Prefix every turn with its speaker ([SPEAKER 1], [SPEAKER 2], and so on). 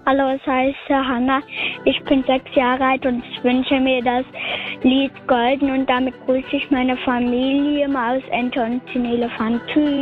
[SPEAKER 1] Hallo, es heißt Hanna. Ich bin 6 Jahre alt und ich wünsche mir das Lied Golden und damit grüße ich meine Familie, Maus, Ente und den Elefant. Tschüss.